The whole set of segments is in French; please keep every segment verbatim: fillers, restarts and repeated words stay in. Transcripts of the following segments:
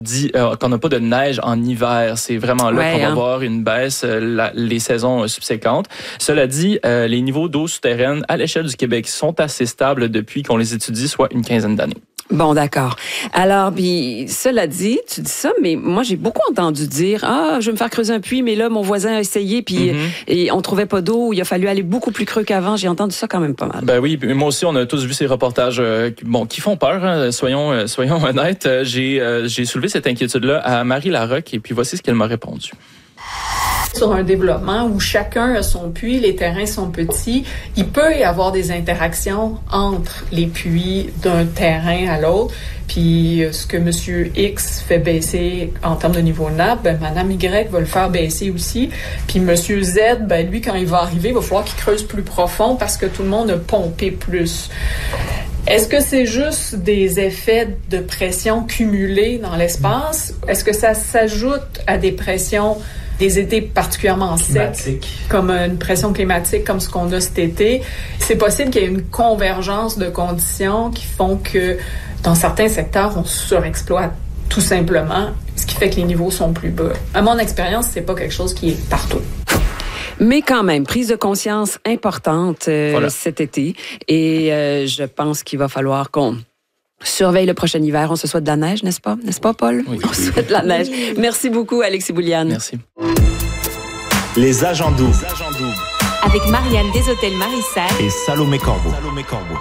dit euh, qu'on n'a pas de neige en hiver. C'est vraiment là ouais, qu'on va hein. voir une baisse euh, la, les saisons euh, subséquentes. Cela dit, euh, les niveaux d'eau souterraine à l'échelle du Québec sont assez stables depuis qu'on les étudie, soit une quinzaine d'années. Bon, d'accord. Alors, puis, cela dit, tu dis ça, mais moi, j'ai beaucoup entendu dire, ah, je vais me faire creuser un puits, mais là, mon voisin a essayé, puis mm-hmm. et on trouvait pas d'eau, il a fallu aller beaucoup plus creux qu'avant. J'ai entendu ça quand même pas mal. Ben oui, moi aussi, on a tous vu ces reportages, euh, bon, qui font peur, hein, soyons, euh, soyons honnêtes. J'ai, euh, j'ai soulevé cette inquiétude-là à Marie Larocque, et puis voici ce qu'elle m'a répondu. Sur un développement où chacun a son puits, les terrains sont petits, il peut y avoir des interactions entre les puits d'un terrain à l'autre. Puis ce que Monsieur X fait baisser en termes de niveau nappe, ben Madame Y va le faire baisser aussi. Puis Monsieur Z, ben lui quand il va arriver, il va falloir qu'il creuse plus profond parce que tout le monde a pompé plus. Est-ce que c'est juste des effets de pression cumulés dans l'espace? Est-ce que ça s'ajoute à des pressions des étés particulièrement secs, comme une pression climatique comme ce qu'on a cet été? C'est possible qu'il y ait une convergence de conditions qui font que dans certains secteurs, on surexploite tout simplement, ce qui fait que les niveaux sont plus bas. À mon expérience, c'est pas quelque chose qui est partout. Mais quand même, prise de conscience importante euh, voilà. cet été. Et euh, je pense qu'il va falloir qu'on surveille le prochain hiver. On se souhaite de la neige, n'est-ce pas? N'est-ce pas, Paul? Oui. On se souhaite de la neige. Merci beaucoup, Alexis Bouliane. Merci. Les agents doubles. Avec Marianne Deshôtels-Marissal et Salomé Corbeau. Salomé Corbeau.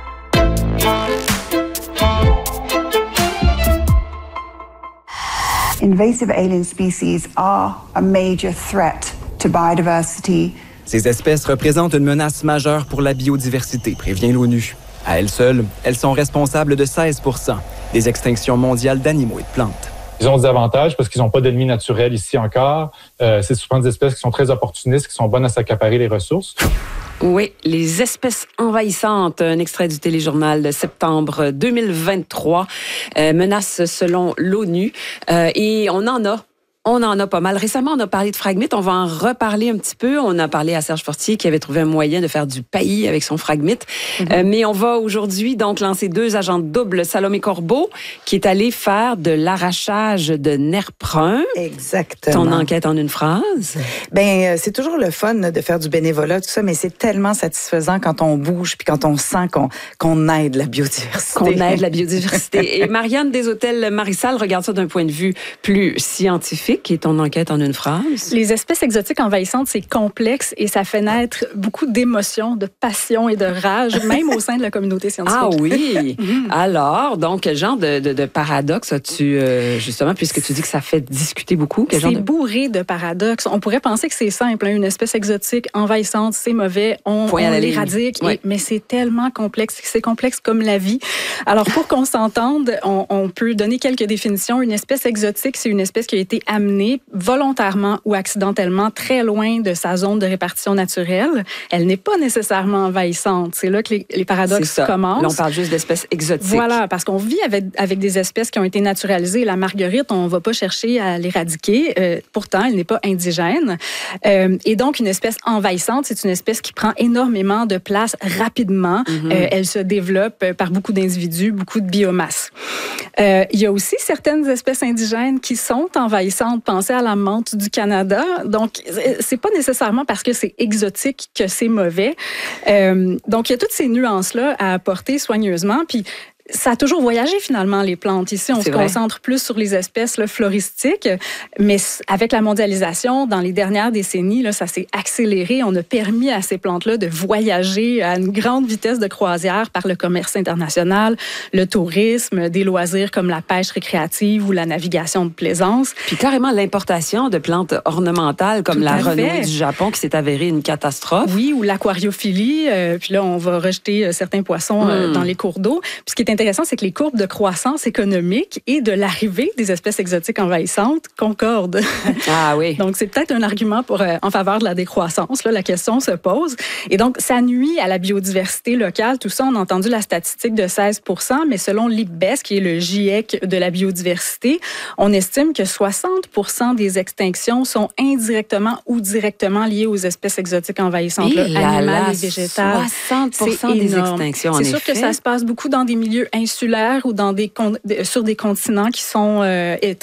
Invasive alien species are a major threat to biodiversity. Ces espèces représentent une menace majeure pour la biodiversité, prévient l'ONU. À elles seules, elles sont responsables de seize pour cent des extinctions mondiales d'animaux et de plantes. Ils ont des avantages parce qu'ils n'ont pas d'ennemis naturels ici encore. Euh, c'est souvent des espèces qui sont très opportunistes, qui sont bonnes à s'accaparer les ressources. Oui, les espèces envahissantes, un extrait du téléjournal de septembre deux mille vingt-trois, euh, menace selon l'ONU. Euh, et on en a. On en a pas mal. Récemment, on a parlé de Phragmites. On va en reparler un petit peu. On a parlé à Serge Fortier qui avait trouvé un moyen de faire du paillis avec son Phragmite. Mm-hmm. Euh, mais on va aujourd'hui donc lancer deux agents doubles. Salomé Corbeau, qui est allé faire de l'arrachage de nerfs bruns. Exactement. Ton enquête en une phrase? Ben, c'est toujours le fun de faire du bénévolat, tout ça, mais c'est tellement satisfaisant quand on bouge puis quand on sent qu'on, qu'on aide la biodiversité. Qu'on aide la biodiversité. Et Marianne Deshôtels-Marissal regarde ça d'un point de vue plus scientifique. Qui est ton enquête en une phrase? Les espèces exotiques envahissantes, c'est complexe et ça fait naître beaucoup d'émotions, de passion et de rage, même au sein de la communauté scientifique. Ah oui! Alors, donc, quel genre de, de, de paradoxe as-tu, euh, justement, puisque tu dis que ça fait discuter beaucoup? Quel c'est genre de... bourré de paradoxes. On pourrait penser que c'est simple, hein, une espèce exotique envahissante, c'est mauvais, on, on l'éradique, ouais. et, mais c'est tellement complexe, c'est complexe comme la vie. Alors, pour qu'on s'entende, on, on peut donner quelques définitions. Une espèce exotique, c'est une espèce qui a été amenée volontairement ou accidentellement très loin de sa zone de répartition naturelle. Elle n'est pas nécessairement envahissante. C'est là que les, les paradoxes commencent. Là, on parle juste d'espèces exotiques. Voilà, parce qu'on vit avec, avec des espèces qui ont été naturalisées. La marguerite, on ne va pas chercher à l'éradiquer. Euh, pourtant, elle n'est pas indigène. Euh, et donc, une espèce envahissante, c'est une espèce qui prend énormément de place rapidement. Mm-hmm. Euh, elle se développe par beaucoup d'individus, beaucoup de biomasse. Euh, il y a aussi certaines espèces indigènes qui sont envahissantes. Pensez à la menthe du Canada. Donc, c'est pas nécessairement parce que c'est exotique que c'est mauvais. Euh, donc, il y a toutes ces nuances-là à apporter soigneusement. Puis, ça a toujours voyagé, finalement, les plantes. Ici, on c'est se vrai. concentre plus sur les espèces là, floristiques, mais avec la mondialisation, dans les dernières décennies, là, ça s'est accéléré. On a permis à ces plantes-là de voyager à une grande vitesse de croisière par le commerce international, le tourisme, des loisirs comme la pêche récréative ou la navigation de plaisance. Puis carrément l'importation de plantes ornementales comme Tout la renouille du Japon qui s'est avérée une catastrophe. Oui, ou l'aquariophilie. Euh, puis là, on va rejeter certains poissons mm. euh, dans les cours d'eau. Puis ce qui est intéressant, c'est que les courbes de croissance économique et de l'arrivée des espèces exotiques envahissantes concordent. Ah oui. Donc, c'est peut-être un argument pour, euh, en faveur de la décroissance. Là, la question se pose. Et donc, ça nuit à la biodiversité locale. Tout ça, on a entendu la statistique de seize pour cent, mais selon l'I P B E S, qui est le GIEC de la biodiversité, on estime que soixante pour cent des extinctions sont indirectement ou directement liées aux espèces exotiques envahissantes, là, animales et végétales. soixante pour cent des extinctions, en C'est sûr effet. que ça se passe beaucoup dans des milieux insulaires ou dans des con- sur des continents qui sont euh,